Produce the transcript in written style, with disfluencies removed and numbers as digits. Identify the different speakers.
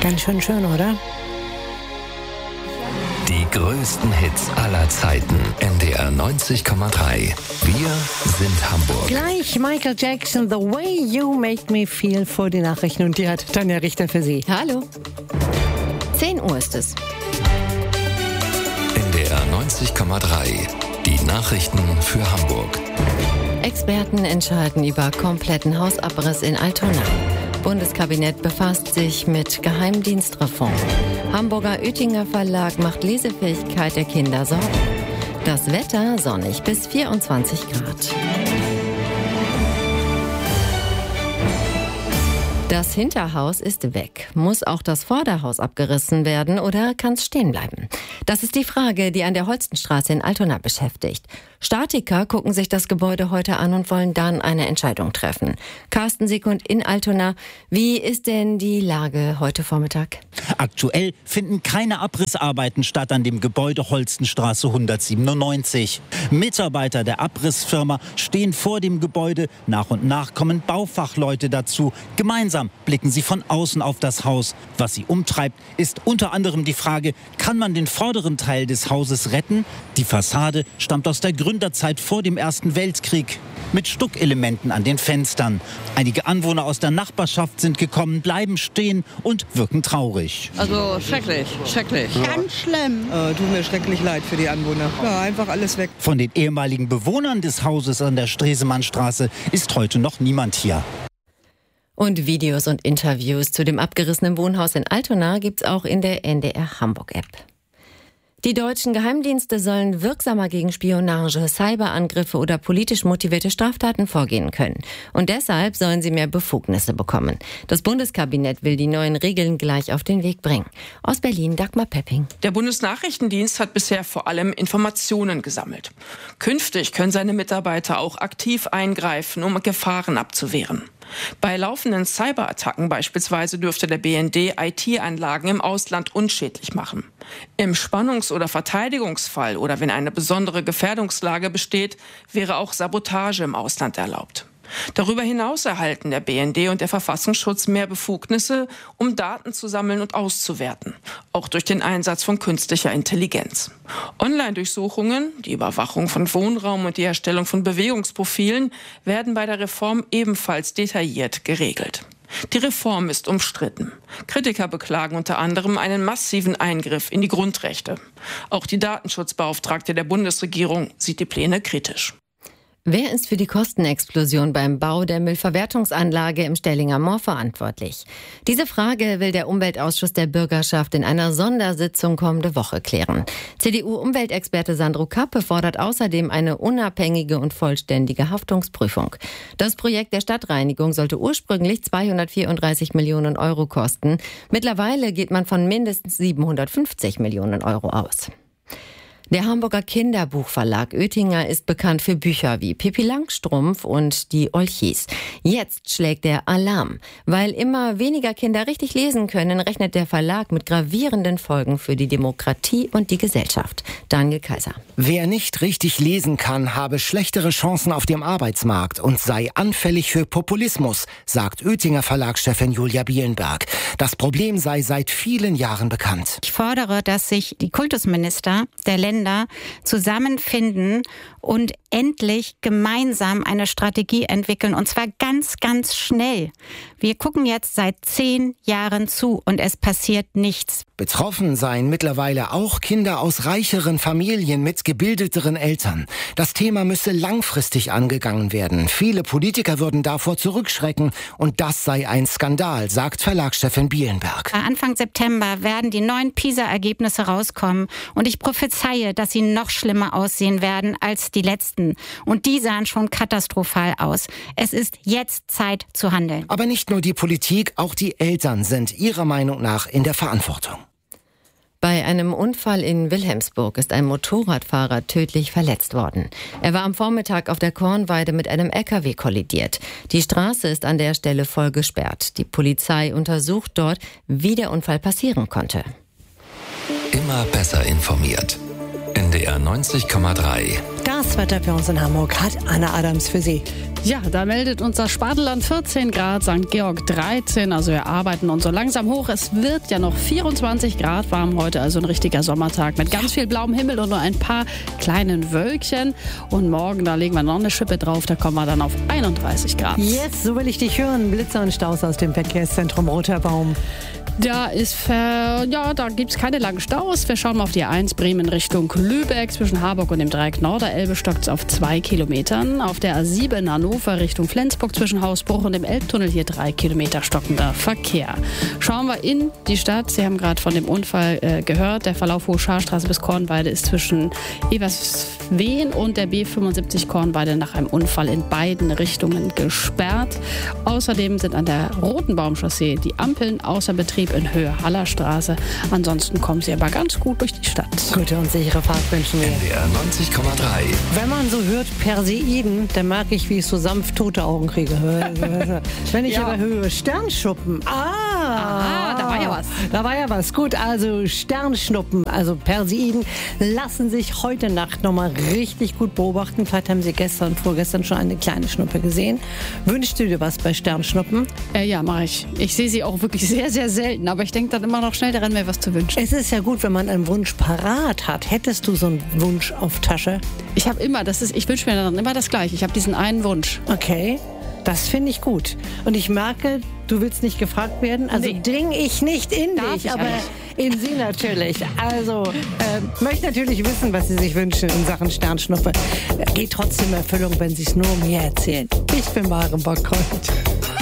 Speaker 1: Ganz schön, oder?
Speaker 2: Die größten Hits aller Zeiten. NDR 90,3. Wir sind Hamburg.
Speaker 1: Gleich Michael Jackson, The Way You Make Me Feel vor die Nachrichten. Und die hat Tanja Richter für Sie.
Speaker 3: Hallo. 10 Uhr ist es.
Speaker 2: NDR 90,3. Die Nachrichten für Hamburg.
Speaker 3: Experten entscheiden über kompletten Hausabriss in Altona. Bundeskabinett befasst sich mit Geheimdienstreform. Hamburger Oettinger Verlag macht Lesefähigkeit der Kinder Sorgen. Das Wetter sonnig bis 24 Grad. Das Hinterhaus ist weg. Muss auch das Vorderhaus abgerissen werden oder kann es stehen bleiben? Das ist die Frage, die an der Holstenstraße in Altona beschäftigt. Statiker gucken sich das Gebäude heute an und wollen dann eine Entscheidung treffen. Carsten Sekund in Altona. Wie ist denn die Lage heute Vormittag?
Speaker 4: Aktuell finden keine Abrissarbeiten statt an dem Gebäude Holstenstraße 197. Mitarbeiter der Abrissfirma stehen vor dem Gebäude. Nach und nach kommen Baufachleute dazu. Gemeinsam blicken sie von außen auf das Haus. Was sie umtreibt, ist unter anderem die Frage, kann man den vorderen Teil des Hauses retten? Die Fassade stammt aus der Gründerzeit vor dem Ersten Weltkrieg. Mit Stuckelementen an den Fenstern. Einige Anwohner aus der Nachbarschaft sind gekommen, bleiben stehen und wirken traurig.
Speaker 5: Also schrecklich.
Speaker 6: Ganz schlimm.
Speaker 5: Tut mir schrecklich leid für die Anwohner. Ja, einfach alles weg.
Speaker 4: Von den ehemaligen Bewohnern des Hauses an der Stresemannstraße ist heute noch niemand hier.
Speaker 3: Und Videos und Interviews zu dem abgerissenen Wohnhaus in Altona gibt's auch in der NDR Hamburg-App. Die deutschen Geheimdienste sollen wirksamer gegen Spionage, Cyberangriffe oder politisch motivierte Straftaten vorgehen können. Und deshalb sollen sie mehr Befugnisse bekommen. Das Bundeskabinett will die neuen Regeln gleich auf den Weg bringen. Aus Berlin, Dagmar Pepping.
Speaker 7: Der Bundesnachrichtendienst hat bisher vor allem Informationen gesammelt. Künftig können seine Mitarbeiter auch aktiv eingreifen, um Gefahren abzuwehren. Bei laufenden Cyberattacken beispielsweise dürfte der BND IT-Anlagen im Ausland unschädlich machen. Im Spannungs- oder Verteidigungsfall oder wenn eine besondere Gefährdungslage besteht, wäre auch Sabotage im Ausland erlaubt. Darüber hinaus erhalten der BND und der Verfassungsschutz mehr Befugnisse, um Daten zu sammeln und auszuwerten, auch durch den Einsatz von künstlicher Intelligenz. Online-Durchsuchungen, die Überwachung von Wohnraum und die Erstellung von Bewegungsprofilen werden bei der Reform ebenfalls detailliert geregelt. Die Reform ist umstritten. Kritiker beklagen unter anderem einen massiven Eingriff in die Grundrechte. Auch die Datenschutzbeauftragte der Bundesregierung sieht die Pläne kritisch.
Speaker 3: Wer ist für die Kostenexplosion beim Bau der Müllverwertungsanlage im Stellinger Moor verantwortlich? Diese Frage will der Umweltausschuss der Bürgerschaft in einer Sondersitzung kommende Woche klären. CDU-Umweltexperte Sandro Kappe fordert außerdem eine unabhängige und vollständige Haftungsprüfung. Das Projekt der Stadtreinigung sollte ursprünglich 234 Millionen Euro kosten. Mittlerweile geht man von mindestens 750 Millionen Euro aus. Der Hamburger Kinderbuchverlag Oettinger ist bekannt für Bücher wie Pippi Langstrumpf und die Olchis. Jetzt schlägt der Alarm. Weil immer weniger Kinder richtig lesen können, rechnet der Verlag mit gravierenden Folgen für die Demokratie und die Gesellschaft. Daniel Kaiser.
Speaker 8: Wer nicht richtig lesen kann, habe schlechtere Chancen auf dem Arbeitsmarkt und sei anfällig für Populismus, sagt Oettinger Verlagschefin Julia Bielenberg. Das Problem sei seit vielen Jahren bekannt.
Speaker 6: Ich fordere, dass sich die Kultusminister der Länder zusammenfinden und endlich gemeinsam eine Strategie entwickeln. Und zwar ganz, ganz schnell. Wir gucken jetzt seit 10 Jahren zu und es passiert nichts.
Speaker 8: Betroffen seien mittlerweile auch Kinder aus reicheren Familien mit gebildeteren Eltern. Das Thema müsse langfristig angegangen werden. Viele Politiker würden davor zurückschrecken und das sei ein Skandal, sagt Verlagschefin Bielenberg.
Speaker 6: Anfang September werden die neuen PISA-Ergebnisse rauskommen und ich prophezeie, dass sie noch schlimmer aussehen werden als die letzten. Und die sahen schon katastrophal aus. Es ist jetzt Zeit zu handeln.
Speaker 8: Aber nicht nur die Politik, auch die Eltern sind ihrer Meinung nach in der Verantwortung.
Speaker 3: Bei einem Unfall in Wilhelmsburg ist ein Motorradfahrer tödlich verletzt worden. Er war am Vormittag auf der Kornweide mit einem LKW kollidiert. Die Straße ist an der Stelle voll gesperrt. Die Polizei untersucht dort, wie der Unfall passieren konnte.
Speaker 2: Immer besser informiert. NDR 90,3.
Speaker 1: Das Wetter für uns in Hamburg hat Anna Adams für Sie.
Speaker 9: Ja, da meldet unser Spadeland 14 Grad, St. Georg 13. Also wir arbeiten uns so langsam hoch. Es wird ja noch 24 Grad warm heute, also ein richtiger Sommertag mit ganz viel blauem Himmel und nur ein paar kleinen Wölkchen. Und morgen, da legen wir noch eine Schippe drauf, da kommen wir dann auf 31 Grad.
Speaker 1: Jetzt, so will ich dich hören, Blitzer und Staus aus dem Verkehrszentrum Roter Baum.
Speaker 9: Da gibt es keine langen Staus. Wir schauen mal auf die A1 Bremen Richtung Lübeck. Zwischen Harburg und dem Dreieck Norderelbe stockt es auf 2 Kilometern. Auf der A7 Hannover Richtung Flensburg zwischen Hausbruch und dem Elbtunnel hier 3 Kilometer stockender Verkehr. Schauen wir in die Stadt. Sie haben gerade von dem Unfall gehört. Der Verlauf Hohe Scharstraße bis Kornweide ist zwischen Eberswehen und der B75 Kornweide nach einem Unfall in beiden Richtungen gesperrt. Außerdem sind an der Rotenbaumchaussee die Ampeln außer Betrieb in Höhe Hallerstraße. Ansonsten kommen Sie aber ganz gut durch die Stadt.
Speaker 1: Gute und sichere Fahrt wünschen wir.
Speaker 2: NDR 90,3.
Speaker 1: Wenn man so hört Perseiden, dann mag ich, wie ich so sanft tote Augen kriege. Wenn ich aber höre Sternschuppen.
Speaker 9: Da war ja was.
Speaker 1: Da war ja was. Gut, also Sternschnuppen, also Perseiden, lassen sich heute Nacht nochmal richtig gut beobachten. Vielleicht haben Sie gestern und vorgestern schon eine kleine Schnuppe gesehen. Wünschst du dir was bei Sternschnuppen?
Speaker 9: Ja, mache ich. Ich sehe sie auch wirklich sehr, sehr selten. Aber ich denke dann immer noch schnell daran, mir was zu wünschen.
Speaker 1: Es ist ja gut, wenn man einen Wunsch parat hat. Hättest du so einen Wunsch auf Tasche?
Speaker 9: Ich wünsche mir dann immer das Gleiche. Ich habe diesen einen Wunsch.
Speaker 1: Okay, das finde ich gut. Und ich merke, du willst nicht gefragt werden. Also dring ich nicht in dich, aber in sie natürlich. Also möchte natürlich wissen, was sie sich wünschen in Sachen Sternschnuppe. Geht trotzdem in Erfüllung, wenn sie es nur mir erzählen. Ich bin Maren Bockholt.